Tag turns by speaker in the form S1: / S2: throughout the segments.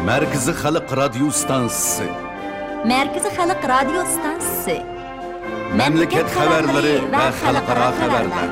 S1: Merkezi Halk Radyo Stansisi.
S2: Merkezi Halk Radyo Stansisi.
S1: Memleket haberleri ve halkara haberler.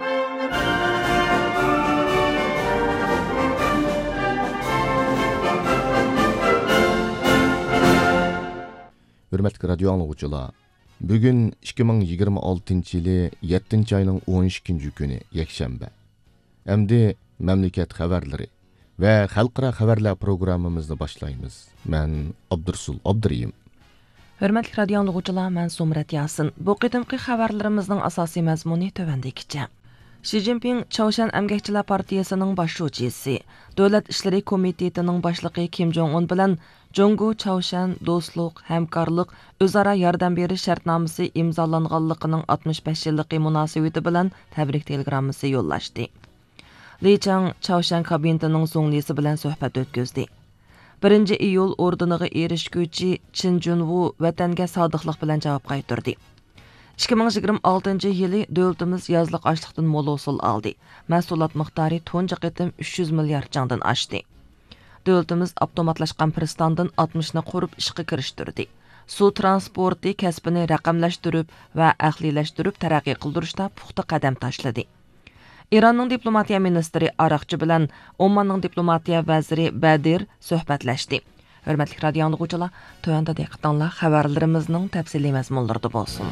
S3: Hürmetli radyo anlıqçılar, bugün 2026 yılı 7. ayının 12. günü yekşembe. Emdi memleket haberleri ve halkara haberler programımızı başlayımız. Ben Abdursul Abduriyim.
S4: Hürmetli radyo anlıqçılar, mən Sumrat Yasin. Bu qıdımqı xəbərlərimizin asasi məzmunu tövəndikicə. Xi Jinping Çavşan Əmgəkçilər Partiyasının başçısı, Dövlət İşləri Komitetinin başlığı Kim Jong-un bilan Jungo Çavşan dostluq, həmkarlıq, özara yardım beriş şərtnaməsi imzalanğanlığının 65 illik münasibəti bilan təbrik telegramması yollaşdı. Li Chang Çavşan kabinetinin so'nglisi bilan suhbat o'tkazdi. 1 iyul ordiniga erishguvchi Chin Junwu vatanga sodiqlik bilan javob qaytardi. 2026 yılı dövlətimiz yazlıq açlıqdan mol usul aldı. Məhsulat miqdarı tunca qitim 300 milyar cangdan aşdı. Dövlətimiz avtomatlaşqan pristandan 60-ni qurub işqə kirishtirdi. Su transporti kəsbini rəqəmləşdirib və əxliləşdirib tərəqqi qıldırışda puxta qədəm taşladı. İranның diplomatiya ministri Araqçı bilan Omanның diplomatiya vəziri Bədir söhbətləşdi. Hörmətli radio anlıqçılar, tövəndə diqqətinizlə xəbərlərimizin təfsili məzmunlarında bolsun.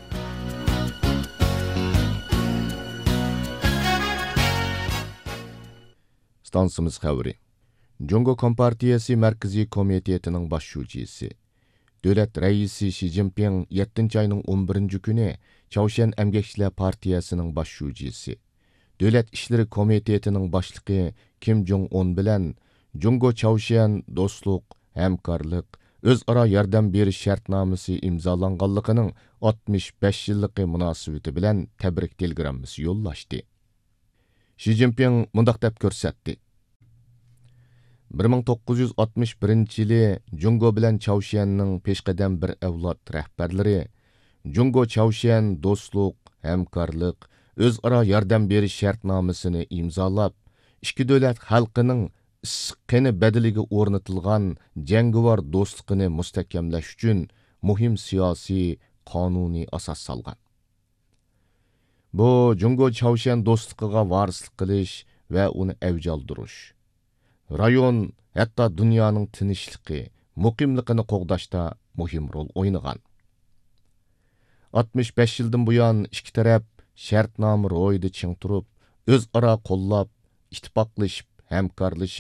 S3: Stansımız xəbəri. Jungo Kompartiyası Mərkəzi Komitetinin başçısı, Dövlət Rəisi Xi Jinping 7. ayının 11. günü Çavşan Əmgəkçilər Partiyasının başçısı, Dövlət İşləri Komitetinin başlığı Kim Jong-un bilan Jungo Çavşan dostluq, həmkarlıq, özara yardım beriş şərtnaməsi imzalanğanlığının 65 illik münasibəti bilan təbrik telegramması yollaşdı. Xi Jinping mundaq deb ko'rsatdi. 1961 yılı Jungo bilan Çavşanның peşqadam bir avlod rahbarlari Jungo Çavşan dostluq, həmkarlıq, özara yardım berish şərtnamasını imzalab, ikki davlat xalqining issiqqini badiliga o'rnatilgan jangovar do'stligini mustahkamlash uchun muhim siyosiy, qonuniy asos solgan. Bu Jungo Çavşan do'stligiga varislik qilish va uni avj oldirish, rayon, hatto dunyoning tinchligi, muqimligini qo'g'dashda muhim rol o'ynagan. 65 yildan buyon ikki taraf shartnoma ro'yida ching turib, o'zaro qo'llab, ittifoqlashib, hamkorlashib